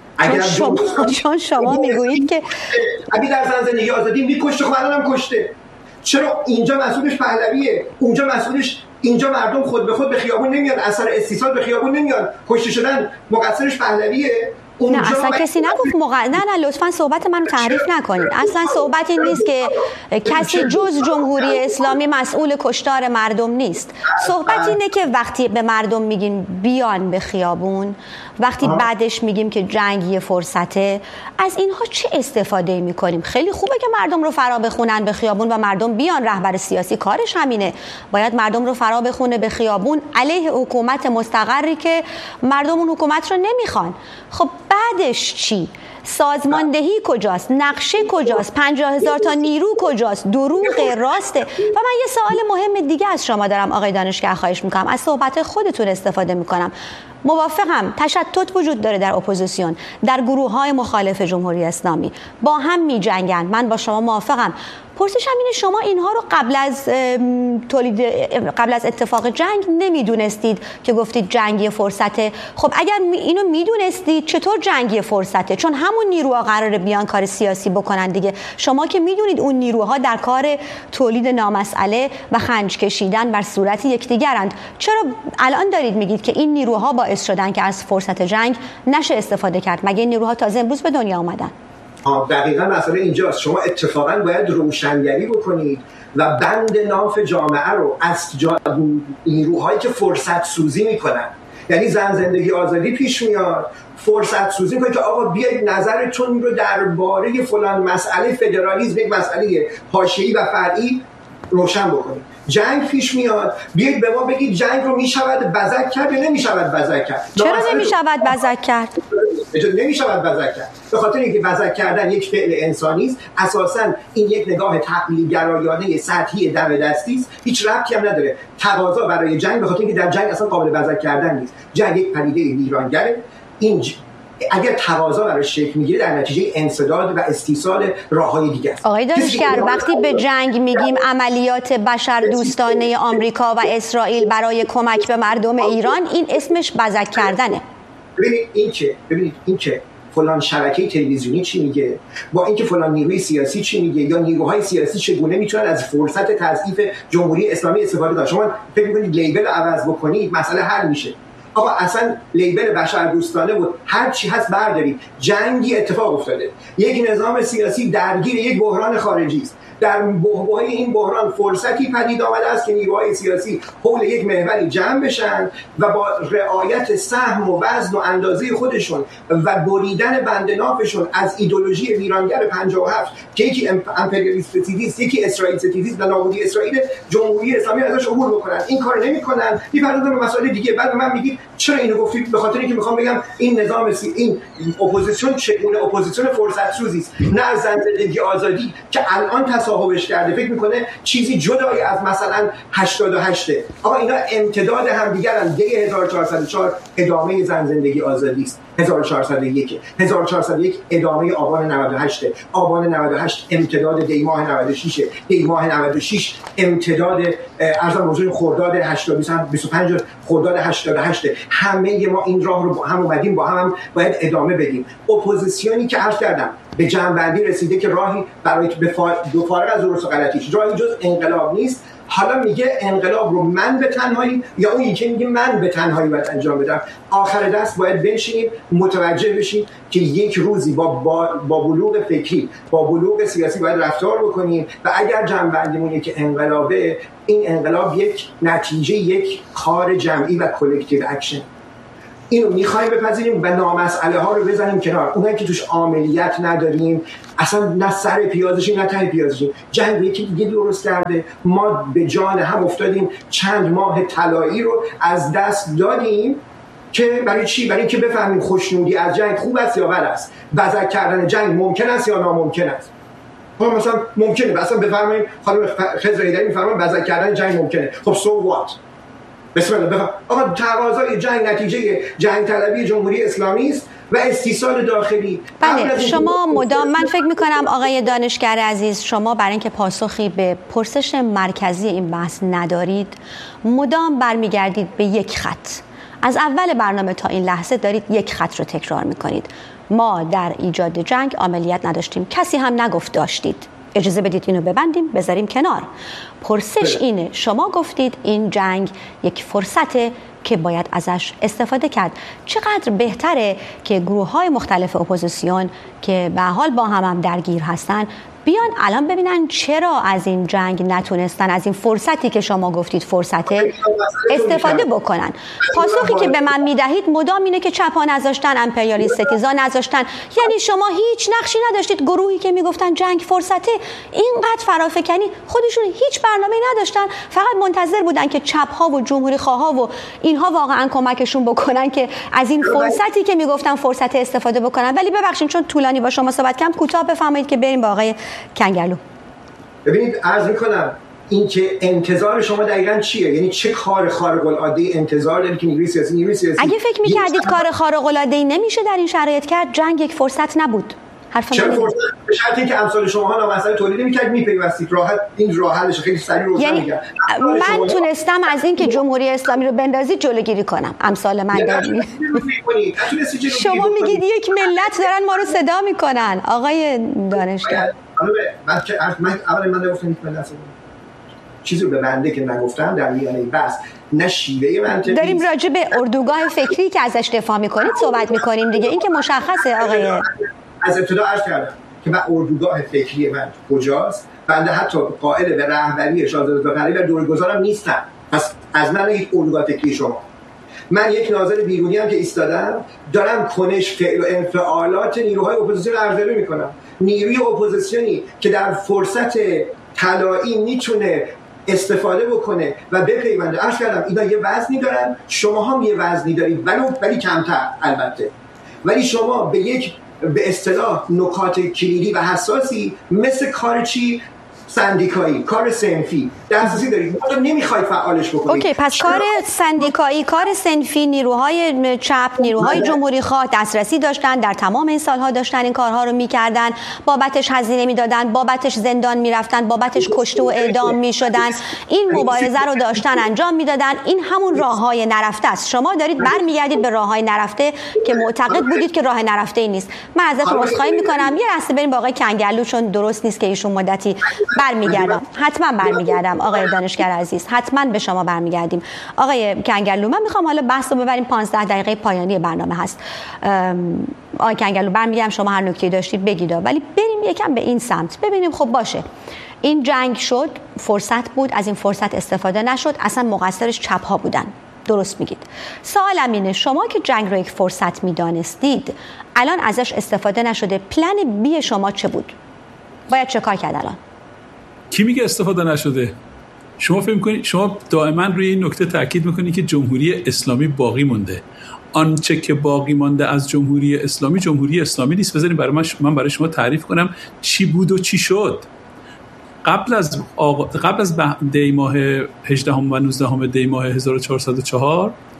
چون شما میگویید که اگه در زن زندگی آزادی میکشته، خب الانم کشته. چرا اینجا مسئولش پهلویه، اونجا مسئولش، اینجا مردم خود به خود به خیابون نمیان، اثر استیصال به خیابون نمیان، کشته شدن مقصرش پهلویه. نه اصلا کسی نگفت نه لطفا صحبت منو تحریف نکنید. اصلا صحبت این نیست که کسی جز جمهوری اسلامی مسئول کشتار مردم نیست. صحبت اینه که وقتی به مردم میگین بیان به خیابون، وقتی بعدش میگیم که جنگ یه فرصته، از اینها چه استفاده میکنیم؟ خیلی خوبه که مردم رو فرا بخونن به خیابون و مردم بیان. رهبر سیاسی کارش همینه، باید مردم رو فرا بخونه به خیابون علیه حکومت مستقری که مردم اون حکومت رو نمیخوان. خب بعدش چی؟ سازماندهی کجاست؟ نقشه کجاست؟ 50,000 تا نیرو کجاست؟ دروغ راسته؟ و من یه سوال مهم دیگه از شما دارم آقای دانشگر، خواهش میکنم از صحبت خودتون استفاده میکنم. موافقم تشتت وجود داره در اپوزیسیون، در گروه‌های مخالف جمهوری اسلامی، با هم می‌جنگن، من با شما موافقم. پرسشم اینه شما اینها رو قبل از اتفاق جنگ نمیدونستید که گفتید جنگی فرصته؟ خب اگر اینو میدونستید چطور جنگی فرصته؟ چون همون نیروها قراره بیان کار سیاسی بکنن دیگه. شما که میدونید اون نیروها در کار تولید نامسئله و خنج کشیدن بر صورت یکدیگرند، چرا الان دارید میگید که این نیروها باعث شدن که از فرصت جنگ نشه استفاده کرد؟ مگه این نیروها تازه امروز به دنیا آمدن؟ دقیقاً مسئله اینجاست. شما اتفاقاً باید روشنگری بکنید و بند ناف جامعه رو از نیروهایی که فرصت سوزی میکنن، یعنی زن زندگی آزادی پیش میاد، فرصت سوزی میکنه که آقا بیاید نظرتون رو درباره فلان مسئله فدرالیسم، یک مسئله حاشیه‌ای و فرعی روشن بکنید. جنگ پیش میاد، بیاید به ما بگید جنگ رو میشود بزک کرد یا نمیشود بزک کرد. چرا نمیشود بزک کرد؟ نمیشود بزک کرد به خاطر اینکه بزک کردن یک فعل انسانی است. اساساً این یک نگاه تقلیدگرایانه سطحی دم دستی است، هیچ ربطی هم نداره تقاضا برای جنگ، به خاطر اینکه در جنگ اصلا قابل بزک کردن نیست. جنگ یک پدیده ویرانگره. این اگر تقاضا براش شکل میگیره در نتیجه انسداد و استیصال راههای دیگه است. آقای دانشگر، وقتی به جنگ میگیم عملیات بشر دوستانه آمریکا و اسرائیل برای کمک به مردم ایران، این اسمش بزک کردنه. ببینید این که فلان شبکه تلویزیونی چی میگه، با اینکه فلان نیروی سیاسی چی میگه، یا نیروهای سیاسی چگونه میتونن از فرصت تضعیف جمهوری اسلامی استفاده کنن. شما فکر میکنید لیبل عوض بکنید مسئله حل میشه؟ آقا اصلا لیبل بشر دوستانه بود، هر چی هست بردارید. جنگی اتفاق افتاده، یک نظام سیاسی درگیر یک بحران خارجی است. در بحبوحه این بحران فرصتی پدید آمده است که نیروهای سیاسی حول یک محوری جمع بشن و با رعایت سهم و وزن و اندازه خودشون و بریدن بند نافشون از ایدئولوژی ویرانگر 57 که یکی امپریالیست ستیزیست، یکی اسرائیل ستیزیست و نابودی اسرائیل، جمهوری اسلامی ازش عبور بکنن. این کار نمی‌کنن، می‌پردازن به مسائل دیگه. بعد به من میگید چرا اینو گفتید؟ به خاطر اینکه میخوام بگم این نظام این اپوزیسیون چگونه اپوزیسیون فرصت سوزی است، نه از زندگی آزادی که الان تصاحبش کرده فکر میکنه چیزی جدای از مثلا 88. آقا اینا امتداد همدیگرن. دی 1404 ادامه زندگی آزادی است. 1401 ادامه آبان 98، آبان 98 امتداد دی ماه 96، دی ماه 96 امتداد ارزم حضور خرداد 25 خرداد 88. همه ما این راه رو با هم اومدیم، با هم باید ادامه بدیم. اپوزیسیونی که عرض کردم به جنبندی رسیده که راهی برای دو فارغ از درست و غلطیش راهی جز انقلاب نیست. حالا میگه انقلاب رو من به تنهایی یا اون یکی میگه من به تنهایی باید انجام بدم. آخر دست باید بنشینیم متوجه بشیم که یک روزی با بلوغ فکری، با بلوغ سیاسی باید رفتار بکنیم و اگر جنبندیمونه که انقلابه، این انقلاب یک نتیجه یک کار جمعی و کلکتیو اکشن. اینو میخوایم بپذیریم و نامسئله ها رو بزنیم کنار. اونایی که توش عاملیت نداریم، اصلا نه سر پیازشیم نه ته پیازشیم. جنگ یکی دیگه درست کرده، ما به جان هم افتادیم، چند ماه طلایی رو از دست دادیم که برای چی؟ برای اینکه بفهمیم خوشنودی از جنگ خوب است یا بد است، بزک کردن جنگ ممکن است یا ناممکن است. خب مثلا ممکنه، مثلا بفرمایید خانم خضر ایدری میفرمایند بزک کردن جنگ ممکنه. خب سو وات؟ بسم الله بفرمایید. آقا تقاضای جنگ نتیجه جنگ طلبی جمهوری اسلامی است و استیصال داخلی. بله شما مدام، من فکر میکنم آقای دانشگر عزیز، شما برای اینکه پاسخی به پرسش مرکزی این بحث ندارید مدام برمیگردید به یک خط. از اول برنامه تا این لحظه دارید یک خط رو تکرار میکنید. ما در ایجاد جنگ عملیات نداشتیم، کسی هم نگفت داشتید. اجازه بدید اینو ببندیم بذاریم کنار. پرسش اینه، شما گفتید این جنگ یک فرصته که باید ازش استفاده کرد. چقدر بهتره که گروه‌های مختلف اپوزیسیون که به حال با هم درگیر هستن بیان الان ببینن چرا از این جنگ نتونستن، از این فرصتی که شما گفتید فرصته، استفاده بکنن. پاسخی که به من میدهید مدام اینه که چپا نذاشتن، امپریالیست ستیزا نذاشتن. یعنی شما هیچ نقشی نداشتید. گروهی که میگفتن جنگ فرصته اینقدر فرافکنی، خودشون هیچ برنامه‌ای نداشتن، فقط منتظر بودن که چپ‌ها و جمهوری خواها و اینها واقعا کمکشون بکنن که از این فرصتی که میگفتن فرصت استفاده بکنن. ولی ببخشید چون طولانی با شما صحبت کردم، کوتاه بفرمایید که بریم با آقای کنگرلو. ببینید عرض میکنم این که انتظار شما دقیقاً چیه؟ یعنی چه کار خارق العاده انتظار دارید که نیروی سیاسی اگه فکر می‌کردید کار خارق العاده‌ای نمیشه در این شرایط کرد، جنگ یک فرصت نبود. چرا فرصت؟ به شرطی که امثال شما نامسئله تولید نمی‌کرد میپیوستید. راحت این راه حلش خیلی سریع روشن یعنی میگم. من تونستم از این که جمهوری اسلامی رو بندازید جلوگیری کنم. امثال من دارید. شما میگید یک ملت دارن ما رو صدا میکنن. آقای دانشگر من نگفتم یک ملت چیزی رو به بنده که نگفتم در میانه بس نه شیوه منطقی. داریم راجع به اردوگاه فکری که ازش دفاع میکنید صحبت میکنیم دیگه. این که مشخصه آقای از ابتدا عرض کردم که من اردوگاه فکری من کجاست. بنده حتی قائل به رهبری شاهزاده پهلوی و دورگذارم نیستم. پس از من یک اردوگاه فکری شما. من یک ناظر بیرونی هم که ایستادم، دارم کنش فعل و انفعالات نیروهای اپوزیسیون ارزیابی میکنم. نیروی اپوزیسیونی که در فرصت طلایی میتونه استفاده بکنه و بپیونده. عرض کردم اینا یه وزنی دارن، شما هم یه وزنی دارید ولی کمتر البته. ولی شما به اصطلاح نکات کلیدی و حساسی مثل کار چی؟ سندیکایی، کار صنفی دسترسی دارید. ما نمیخواید فعالش بکنید. اوکی، پس کار سندیکایی، کار صنفی، نیروهای چپ، نیروهای جمهوری خواه دسترسی داشتن، در تمام این سالها داشتن این کارها رو میکردن، بابتش هزینه میدادن، بابتش زندان میرفتن، بابتش کشته و اعدام میشدن. این مبارزه رو داشتن انجام میدادن. این همون راههای نرفته است. شما دارید برمیگردید به راههای نرفته که معتقد بودید که راه نرفته ای نیست. من ازتون عذرخواهی میکنم. یه لحظه بریم با آقای کنگرلو، چون درست نیست که ایشون مدتی برمیگردم. حتما برمیگردم آقای دانشگر عزیز، حتما به شما برمیگردیم. آقای کنگرلو، من میخوام حالا بحث رو ببریم، 15 دقیقه پایانی برنامه هست. آقای کنگرلو برمیگردم، شما هر نکته‌ای داشتید بگید، ولی بریم یکم به این سمت ببینیم. خب باشه، این جنگ شد، فرصت بود، از این فرصت استفاده نشد، اصلا مقصرش چپ ها بودن. درست میگید. سوالم اینه، شما که جنگ رو یک فرصت میدانستید، الان ازش استفاده نشده، پلن بی شما چه بود؟ باید چه کار کرد الان؟ کی میگه استفاده نشده؟ شما فکر می‌کنید، شما دائما روی این نکته تاکید می‌کنید که جمهوری اسلامی باقی مونده. آنچه که باقی مانده از جمهوری اسلامی نیست. بذارید من برای شما تعریف کنم چی بود و چی شد. قبل از دی ماه 18 و 19 دی ماه 1404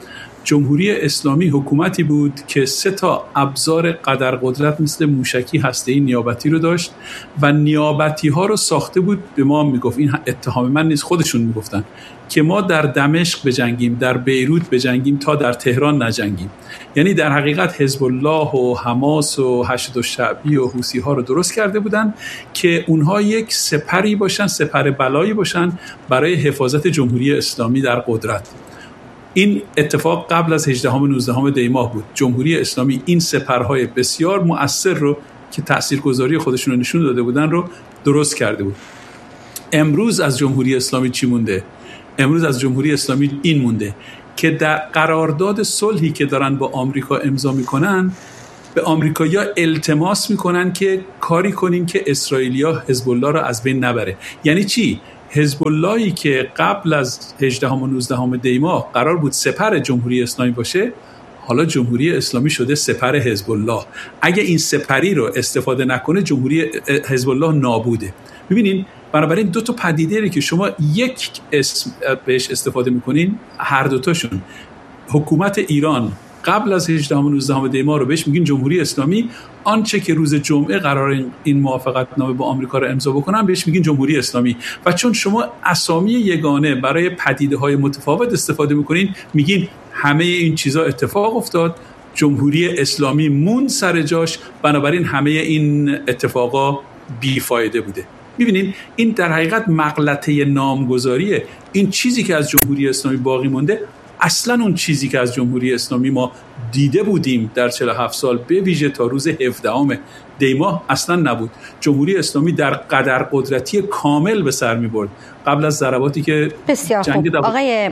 جمهوری اسلامی حکومتی بود که 3 ابزار قدرقدرت مثل موشکی هسته‌ای نیابتی رو داشت و نیابتی ها رو ساخته بود. به ما میگفت، این اتهام من نیست، خودشون میگفتن که ما در دمشق بجنگیم، در بیروت بجنگیم تا در تهران نجنگیم. یعنی در حقیقت حزب الله و حماس و حشد الشعبی و حوثی ها رو درست کرده بودن که اونها یک سپری باشن، سپر بلایی باشن برای حفاظت جمهوری اسلامی در قدرت. این اتفاق قبل از 18 و 19 دی ماه بود. جمهوری اسلامی این سپرهای بسیار مؤثر رو که تاثیرگذاری خودشون رو نشون داده بودن رو درست کرده بود. امروز از جمهوری اسلامی چی مونده؟ امروز از جمهوری اسلامی این مونده که در قرارداد صلحی که دارن با آمریکا امضا میکنن، به آمریکایی‌ها التماس میکنن که کاری کنین که اسرائیلیا حزب الله رو از بین نبره. یعنی چی؟ حزب اللهی که قبل از 18 و 19 دی ماه قرار بود سپر جمهوری اسلامی باشه، حالا جمهوری اسلامی شده سپر حزب الله. اگه این سپری رو استفاده نکنه، جمهوری حزب الله نابوده. ببینین، بنابراین 2 پدیده که شما یک اسم بهش استفاده میکنین، هر دوتاشون، حکومت ایران قبل از 18 و 19 دی ماه رو بهش میگین جمهوری اسلامی، آنچه که روز جمعه قرار این موافقتنامه با آمریکا رو امضا بکنن بهش میگین جمهوری اسلامی. و چون شما اسامی یگانه برای پدیده‌های متفاوت استفاده میکنین، میگین همه این چیزا اتفاق افتاد، جمهوری اسلامی موند سر جاش، بنابراین همه این اتفاقا بیفایده بوده. می‌بینین این در حقیقت مغلطه نامگذاریه. این چیزی که از جمهوری اسلامی باقی مونده اصلا اون چیزی که از جمهوری اسلامی ما دیده بودیم در 47 سال به ویژه تا روز 17 دی ماه اصلا نبود. جمهوری اسلامی در قدر قدرتی کامل به سر می‌برد قبل از ضرباتی که بسیار خوب. آقای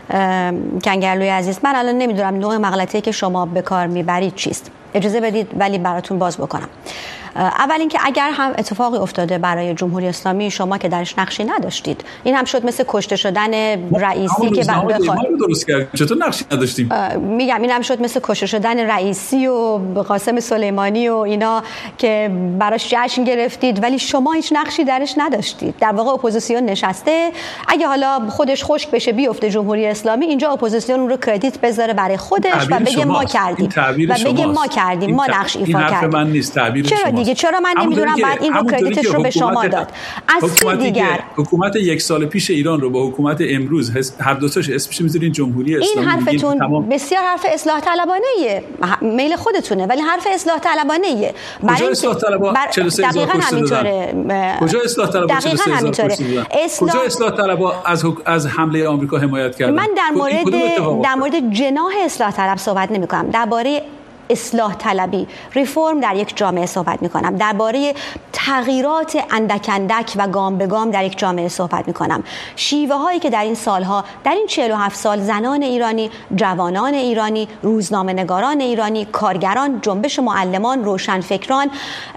کنگرلوی عزیز، من الان نمیدونم نوع مغلطه‌ای که شما به کار میبرید چیست. اجازه بدید ولی براتون باز بکنم. اول اینکه اگر هم اتفاقی افتاده برای جمهوری اسلامی شما که درش نقشی نداشتید، این هم شد مثل کشته شدن رئیسی که درست کرد. چطور نقشی نداشتیم؟ میگم این هم شد مثل کشته شدن رئیسی و قاسم سلیمانی و اینا که براش جشن گرفتید ولی شما هیچ نقشی درش نداشتید. در واقع اپوزیسیون نشسته، اگه حالا خودش خشک بشه بیفته جمهوری اسلامی، اینجا اپوزیسیون رو کردیت بذاره برای خودش و بگه ما کردیم و بگه ما کردیم، ما نقش ایفا کردیم. من نیست تعبیر شما. دیگه چرا من نمیدونم بعد این رو کردیتش رو به شما داد؟ از دیگر حکومت 1 سال پیش ایران رو با حکومت امروز هر دو تاش اسمش میذارین جمهوری اسلامی. این حرفتون بسیار حرف اصلاح طلبانه‌ایه، میل خودتونه، ولی حرف اصلاح طلبانه‌ایه. کجا اصلاح طلبا 43,000 کشته دادن؟ کجا اصلاح طلبا 43,000 کشته دادن؟ کجا اصلاح طلبا از حمله آمریکا حمایت کردن؟ من در مورد جناح اصلاح طلب صحبت نمی‌کنم، درباره اصلاح طلبی، ریفرم در یک جامعه صحبت میکنم، درباره تغییرات اندک اندک و گام به گام در یک جامعه صحبت میکنم. شیوه هایی که در این سالها، در این 47 سال زنان ایرانی، جوانان ایرانی، روزنامه‌نگاران ایرانی، کارگران، جنبش معلمان، روشنفکران،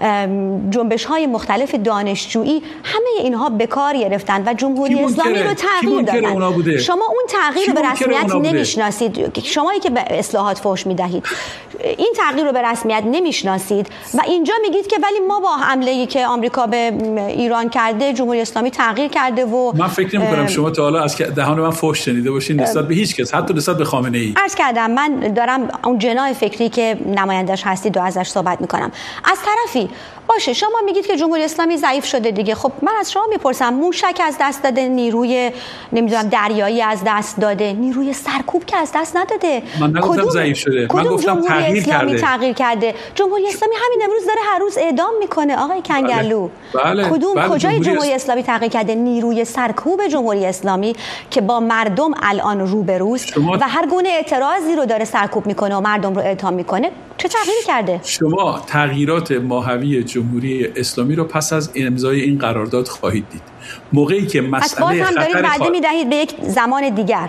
جنبش های مختلف دانشجویی، همه اینها به کار گرفتن و جمهوری اسلامی رو تغییر دادن. شما اون تغییر رو به رسمیت نمیشناسید. شمایی که به اصلاحات فحش میدهید این تغییر رو به رسمیت نمیشناسید و اینجا میگید که ولی ما با حمله‌ای که آمریکا به ایران کرده جمهوری اسلامی تغییر کرده و من فکر نمی‌کنم شما تا حالا از دهان من فحش شنیده باشین نسبت به هیچ کس، حتی نسبت به خامنه‌ای. عرض کردم من دارم اون جناح فکری که نمایندش هستید و ازش صحبت می‌کنم. از طرفی باشه شما میگید که جمهوری اسلامی ضعیف شده دیگه. خب من از شما میپرسم، موشک از دست داده، نیروی نمیدونم دریایی از دست داده، نیروی سرکوب که از دست نداده. من نگفتم ضعیف شده، من گفتم تغییر کرده. جمهوری اسلامی همین امروز داره هر روز اعدام میکنه آقای کنگرلو. بله. کجای جمهوری اسلامی تغییر کرده؟ نیروی سرکوب جمهوری اسلامی که با مردم الان روبروست و هر گونه اعتراضی رو داره سرکوب میکنه و مردم رو اعدام میکنه. چه تغییری کرده؟ شما تغییرات ماهوی جمهوری اسلامی رو پس از امضای این قرارداد خواهید دید. موقعی که مسئله خطر هم دارید وعده میدهید به یک زمان دیگر.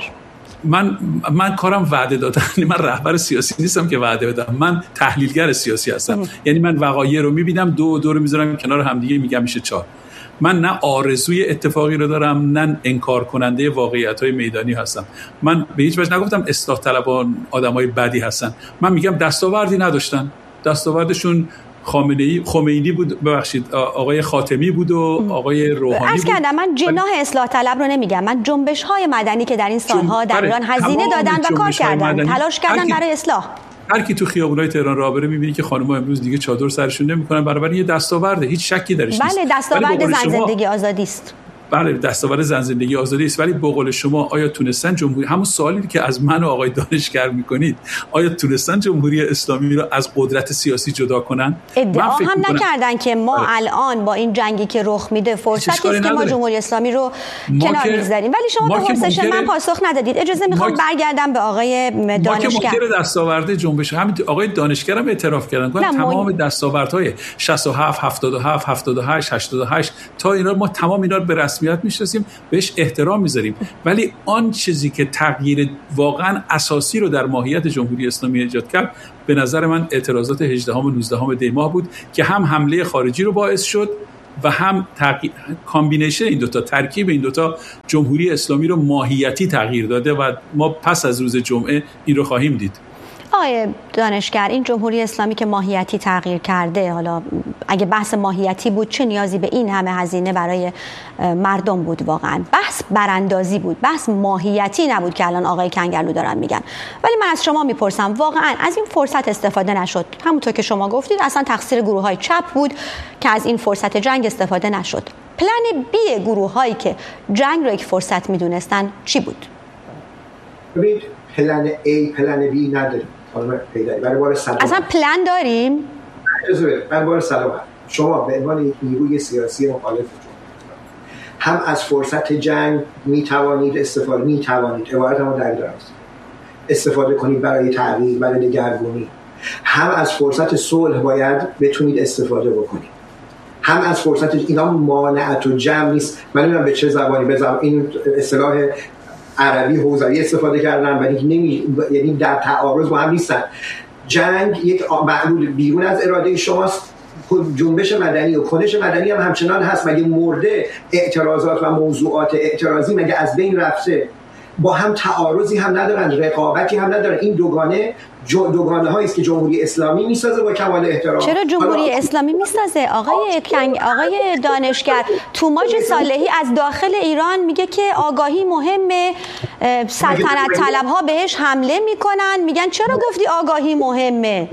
من کارم وعده دادن. من رهبر سیاسی نیستم که وعده بدم، من تحلیلگر سیاسی هستم. یعنی من وقایع رو میبینم، دو رو میذارم کنار همدیگه، میگم میشه 4. من نه آرزوی اتفاقی رو دارم نه انکار کننده واقعیت‌های میدانی هستم. من به هیچ وجه نگفتم اصلاح طلبان آدمای بدی هستن. من میگم دستاوردی نداشتن، دستاوردشون خمینی بود، ببخشید آقای خاتمی بود و آقای روحانی بود. کردم من جناح اصلاح طلب رو نمیگم، من جنبش‌های مدنی که در این سالها در ایران هزینه دادن و کار کردن، تلاش کردن برای اصلاح. هر کی تو خیابونای تهران راه بره می‌بینی که خانم‌ها امروز دیگه چادر سرشون نمی‌کنن، برای یه دستاورده، هیچ شکی درش نیست. بله، دستاورد زن زندگی آزادی است. بله، دستاورد زن زندگی آزادی است، ولی به قول شما آیا تونستن جمهوری، همون سوالی که از من و آقای دانشگر می‌کنید، آیا تونستن جمهوری اسلامی رو از قدرت سیاسی جدا کنن؟ ادعا هم نکردن که ما الان با این جنگی که رخ میده فرصتی است که ما جمهوری اسلامی رو کنار می‌ذاریم، ولی شما به پرسش من پاسخ ندادید. اجازه می‌خوام برگردم به آقای دانشگر. ما که دستاورد جنبش، همین آقای دانشگر هم اعتراف کردن که تمام دستاوردهای 67 77 78 88 تا اینا ما تمام اینا رو به رسمیت میشناسیم، بهش احترام میذاریم، ولی آن چیزی که تغییر واقعا اساسی رو در ماهیت جمهوری اسلامی ایجاد کرد به نظر من اعتراضات 18 و 19 دی ماه بود که هم حمله خارجی رو باعث شد و هم کامبینیشن این دوتا، ترکیب این دوتا جمهوری اسلامی رو ماهیتی تغییر داده و ما پس از روز جمعه این رو خواهیم دید. آقای دانشگر، این جمهوری اسلامی که ماهیتی تغییر کرده، حالا اگه بحث ماهیتی بود چه نیازی به این همه هزینه برای مردم بود؟ واقعا بحث براندازی بود، بحث ماهیتی نبود که الان آقای کنگرلو دارن میگن. ولی من از شما میپرسم واقعا از این فرصت استفاده نشد؟ همونطور که شما گفتید اصلا تقصیر گروه‌های چپ بود که از این فرصت جنگ استفاده نشد. پلن بی گروه‌هایی که جنگ رو یک فرصت میدونستن چی بود؟ ببینید، پلن A پلن B نداریم. برای بار سلام اصلا پلن داریم؟ برای بار سلام شما به عنوان یک نیروی سیاسی مخالف هم از فرصت جنگ میتوانید عبارت ما در استفاده کنید برای تغییر، برای دگرگونی، هم از فرصت صلح باید بتونید استفاده بکنید، هم از فرصت اینا مانعت و جمع نیست. من نمیدونم به چه زبانی این اصطلاح عربی حوزوی استفاده کردن ولی یعنی در تعارض با هم نیستن. جنگ یک معلول بیرون از اراده شماست. جنبش مدنی و کنش مدنی هم همچنان هست. مگه مرده اعتراضات و موضوعات اعتراضی مگه از بین رفته؟ با هم تعارضی هم ندارن، رقابتی هم ندارن. این دوگانه هایی است که جمهوری اسلامی میسازه با کمال احترام. چرا جمهوری اسلامی میسازه؟ آقای دانشگر، توماج صالحی از داخل ایران میگه که آگاهی مهمه، سلطنت طلب ها بهش حمله میکنن، میگن چرا گفتی آگاهی مهمه؟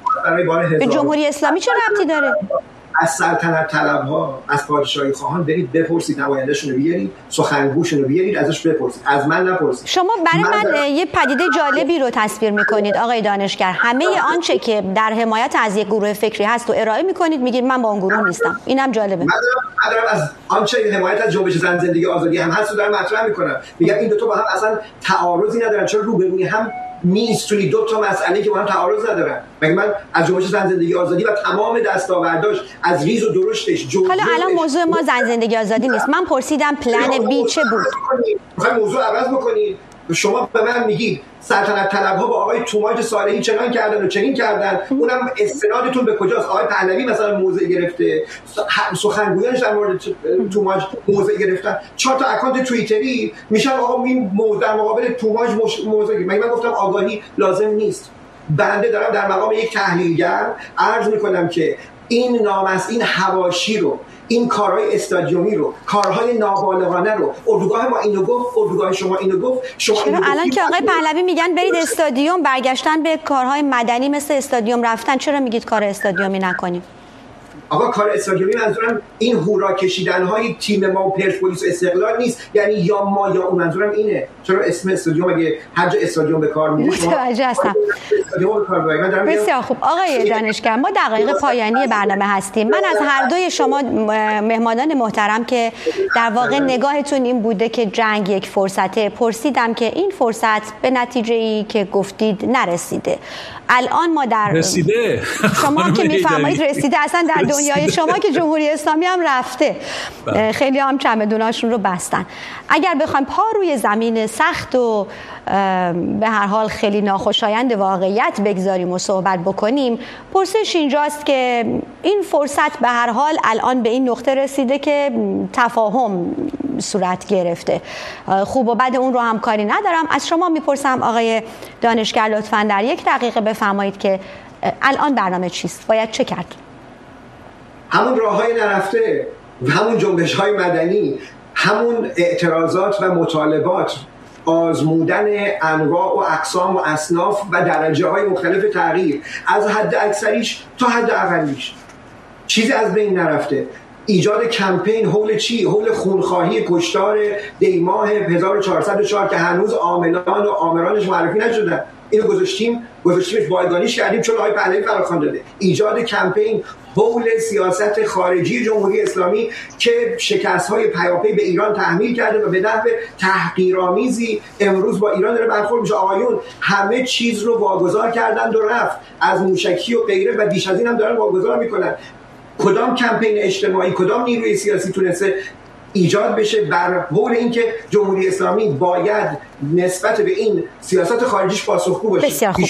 به جمهوری اسلامی چه ربطی داره؟ از سلطنت طلب‌ها، از پادشاهی خواهان برید بپرسید، نماینده‌شون رو بیارید، سخنگوشون رو بیارید، ازش بپرسید، از من نپرسید. شما برای من یه پدیده جالبی رو تصویر می‌کنید آقای دانشگر. همه آنچه که در حمایت از یک گروه فکری هست و ارائه می‌کنید، میگید من با اون گروه نیستم. اینم جالبه. من دارم از آنچه حمایت از جنبش زن زندگی آزادی هم هست رو دارم مطرح می‌کنم. میگم این دو تا با هم اصلا تعارضی ندارن، چرا روبروی هم نیستونی؟ دو تا مسئله که با هم تعارض ندارن. مگه من از جنبش زن زندگی آزادی و تمام دستاورداش از ریز و درشتش حالا الان موضوع ما زن زندگی آزادی نیست. من پرسیدم پلن بی چه بود؟ میخوای موضوع عوض بکنید. شما به من میگید سلطنت طلب‌ها با آقای توماج صالحی چنان کردن و چنین کردن، اونم استنادتون به کجاست؟ آقای پهلوی مثلا موضع گرفته، سخنگویانش در مورد توماج موضع گرفتن، 4 تا اکانت توییتری میشن آقا این در مقابل توماج موضع گرفت. من گفتم آگاهی لازم نیست. بنده دارم در مقام یک تحلیلگر عرض میکنم که این نامست، این حواشی رو، این کارهای استادیومی رو، کارهای نابالغانه رو، اردوگاه ما اینو گفت، اردوگاه شما اینو گفت، شما چرا الان که آقای پهلوی میگن برید استادیوم، برگشتن به کارهای مدنی مثل استادیوم رفتن، چرا میگید کار استادیومی نکنیم؟ آقا کار استادیومی منظورم این هورا کشیدن‌های تیم ما و پرسپولیس و استقلال نیست، یعنی یا ما یا اون. منظورم اینه. چرا اسم استادیوم اگه هر جا استادیوم به کار میاد متوجه هستم. بسیار خوب آقای دانشگر، ما دقایق پایانی برنامه هستیم. من از هر دوی شما مهمانان محترم که در واقع نگاهتون این بوده که جنگ یک فرصته، پرسیدم که این فرصت به نتیجه‌ای که گفتید نرسیده. الان ما در رسیده، شما که میفرمایید رسیده، اصلا در دنیای شما که جمهوری اسلامی هم رفته، خیلی هم چمدوناشون رو بستن. اگر بخوایم پا روی زمین سخت و به هر حال خیلی ناخوشایند واقعیت بگذاریم و صحبت بکنیم، پرسش اینجاست که این فرصت به هر حال الان به این نقطه رسیده که تفاهم صورت گرفته. خوب و بد اون رو هم کاری ندارم. از شما میپرسم آقای دانشگر لطفاً در 1 دقیقه بفرمایید که الان برنامه چیست؟ باید چه کرد؟ همون راههای نرفته، همون جنبش‌های مدنی، همون اعتراضات و مطالبات، آزمودن انواع و اقسام و اصناف و درجه‌های مختلف تغییر، از حد اکثریش تا حد اقلیش چیزی از بین نرفته. ایجاد کمپین حول چی؟ حول خونخواهی کشتار دیماه 1404 که هنوز عاملان و آمرانش معرفی نشدن. اینو گذاشتیمش بایگانیش کردیم چون آقای پهلوی فراخوان داده. ایجاد کمپین حول سیاست خارجی جمهوری اسلامی که شکست‌های پیاپی به ایران تحمیل کرده و به نحو تحقیرآمیزی امروز با ایران داره برخورد میشه. آقایون همه چیز رو واگذار کردن و رفت، از موشکی و غیره، و بیش از این هم دارن واگذار میکنن. کدام کمپین اجتماعی، کدام نیروی سیاسی تونسته ایجاد بشه بر حول اینکه جمهوری اسلامی باید نسبت به این سیاست خارجیش پاسخگو باشه؟ بسیار خوب.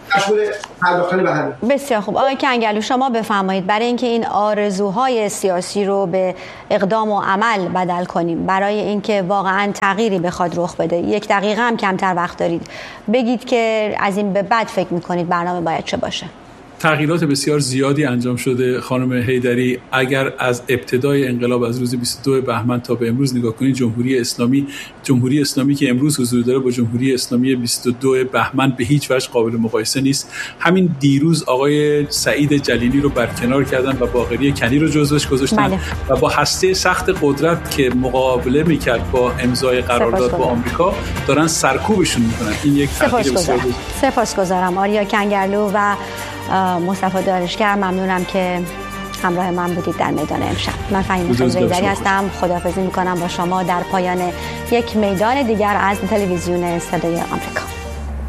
بسیار خوب. آقای کنگلو شما بفرمایید، برای اینکه این آرزوهای سیاسی رو به اقدام و عمل بدل کنیم، برای اینکه واقعا تغییری بخواد رخ بده، 1 دقیقه هم کمتر وقت دارید، بگید که از این به بعد فکر میکنید برنامه باید چه باشه؟ تغییرات بسیار زیادی انجام شده خانم حیدری. اگر از ابتدای انقلاب از روز 22 بهمن تا به امروز نگاه کنید، جمهوری اسلامی که امروز حضور داره با جمهوری اسلامی 22 بهمن به هیچ وجه قابل مقایسه نیست. همین دیروز آقای سعید جلیلی رو برکنار کردن و باقری کنی رو جزوش گذاشتن و با هسته سخت قدرت که مقابله میکرد با امضای قرارداد با آمریکا دارن سرکوبشون میکنن. این یک تغییر بسیار بود. سپاسگزارم آریا کنگلو و مصطفی دانشگر، ممنونم که همراه من بودید در میدان امشب. من فهیم خضره‌ای‌دری هستم. خداحافظی میکنم با شما در پایان یک میدان دیگر از تلویزیون صدای آمریکا.